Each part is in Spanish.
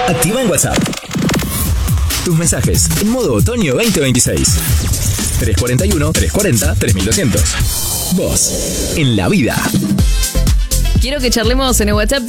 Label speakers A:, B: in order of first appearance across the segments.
A: Activa en WhatsApp tus mensajes en modo otoño 2026. 341-340-3200. Vos, en la vida.
B: Quiero que charlemos en el WhatsApp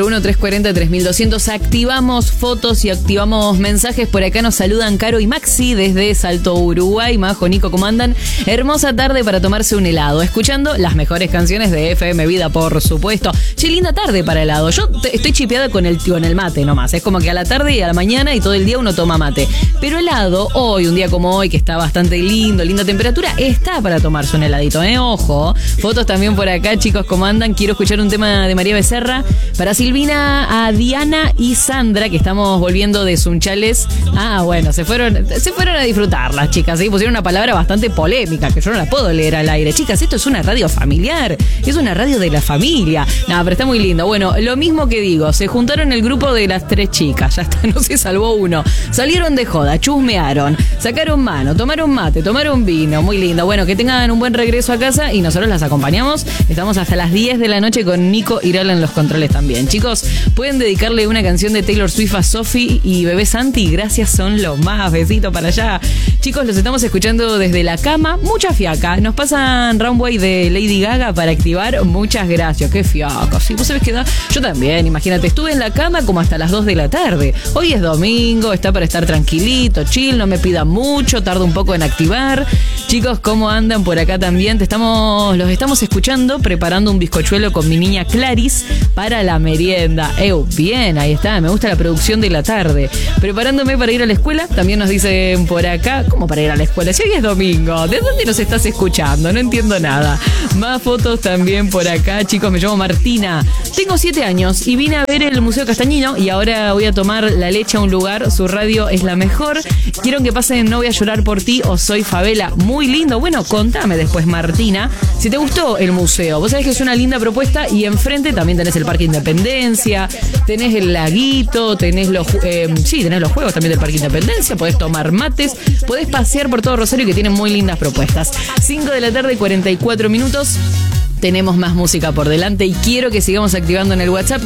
B: 341-340-3200. Activamos fotos y activamos mensajes. Por acá nos saludan Caro y Maxi desde Salto, Uruguay. Majo, Nico, ¿cómo andan? Hermosa tarde para tomarse un helado, escuchando las mejores canciones de FM Vida, por supuesto. Che, linda tarde para helado. Yo estoy chipeada con el mate nomás. Es como que a la tarde y a la mañana y todo el día uno toma mate. Pero helado, hoy, un día como hoy, que está bastante lindo, linda temperatura, está para tomarse un heladito, Ojo. Fotos también por acá, chicos, ¿cómo andan? Quiero escuchar un tema de María Becerra para Silvina, a Diana y Sandra, que estamos volviendo de Sunchales. Bueno, se fueron a disfrutar las chicas, ¿sí? Pusieron una palabra bastante polémica que yo no la puedo leer al aire. Chicas, esto es una radio familiar, es una radio de la familia. No, pero está muy lindo. Bueno, lo mismo que digo, se juntaron el grupo de las 3 chicas, ya está, no se salvó uno. Salieron de joda, chusmearon, sacaron mano, tomaron mate, tomaron vino, muy lindo. Bueno, que tengan un buen regreso a casa y nosotros las acompañamos. Estamos hasta las 10 de la noche con Nico Irala en los controles también. Chicos, pueden dedicarle una canción de Taylor Swift a Sofi y Bebé Santi. Gracias, son los más. Besito para allá. Chicos, los estamos escuchando desde la cama. Mucha fiaca. Nos pasan Runway de Lady Gaga para activar. Muchas gracias. Qué fiaca. Sí, vos sabés que yo también. Imagínate, estuve en la cama como hasta las 2 de la tarde. Hoy es domingo, está para estar tranquilito, chill, no me pidan mucho, tardo un poco en activar. Chicos, ¿cómo andan por acá también? Los estamos escuchando, preparando un bizcochuelo con mi niña Claris para la merienda. Bien, ahí está, me gusta la producción de la tarde. Preparándome para ir a la escuela, también nos dicen por acá. ¿Cómo para ir a la escuela? Si hoy es domingo, ¿de dónde nos estás escuchando? No entiendo nada. Más fotos también por acá. Chicos, me llamo Martina, tengo 7 años y vine a ver el Museo Castañino y ahora voy a tomar la leche a un lugar. Su radio es la mejor. Quiero que pasen No voy a llorar por ti o Soy Favela. Muy lindo. Bueno, contame después, Martina, si te gustó el museo. Vos sabés que es una linda propuesta y enfrente también tenés el Parque Independencia, tenés el laguito, tenés los juegos también del Parque Independencia, podés tomar mates, podés pasear por todo Rosario, que tienen muy lindas propuestas. 5 de la tarde, 44 minutos. Tenemos más música por delante y quiero que sigamos activando en el WhatsApp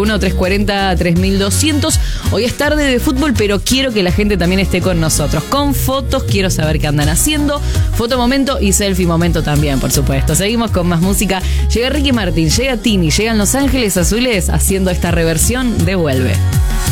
B: 341-340-3200. Hoy es tarde de fútbol, pero quiero que la gente también esté con nosotros. Con fotos, quiero saber qué andan haciendo. Foto momento y selfie momento también, por supuesto. Seguimos con más música. Llega Ricky Martin, llega Tini, llegan Los Ángeles Azules haciendo esta reversión de Vuelve.